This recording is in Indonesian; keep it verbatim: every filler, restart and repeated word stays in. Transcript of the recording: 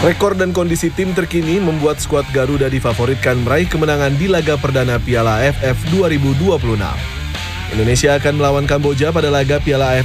Rekor dan kondisi tim terkini membuat skuad Garuda difavoritkan meraih kemenangan di laga perdana Piala A F F dua ribu dua puluh enam. Indonesia akan melawan Kamboja pada laga Piala A F F